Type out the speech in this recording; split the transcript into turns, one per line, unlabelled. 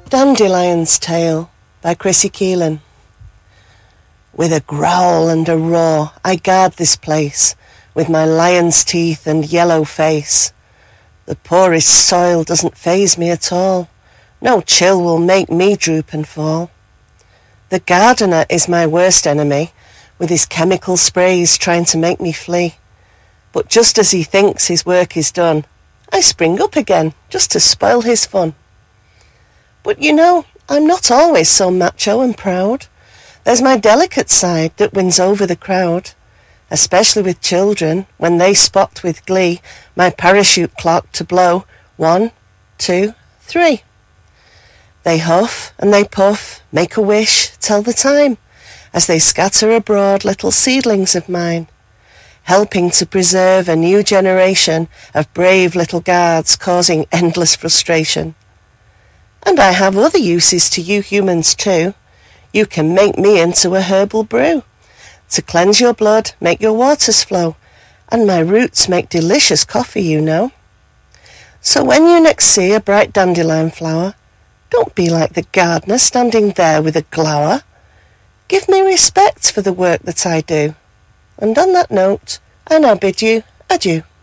Dandelion's Tale by Chrissy Keelan. With a growl and a roar I guard this place, with my lion's teeth and yellow face. The poorest soil doesn't faze me at all, no chill will make me droop and fall. The gardener is my worst enemy, with his chemical sprays trying to make me flee. But just as he thinks his work is done, I spring up again just to spoil his fun. But you know, I'm not always so macho and proud. There's my delicate side that wins over the crowd, especially with children when they spot with glee my parachute clock to blow 1, 2, 3. They huff and they puff, make a wish, tell the time, as they scatter abroad little seedlings of mine, helping to preserve a new generation of brave little guards causing endless frustration. And I have other uses to you humans too. You can make me into a herbal brew, to cleanse your blood, make your waters flow, and my roots make delicious coffee, you know. So when you next see a bright dandelion flower, don't be like the gardener standing there with a glower. Give me respect for the work that I do. And on that note, I now bid you adieu.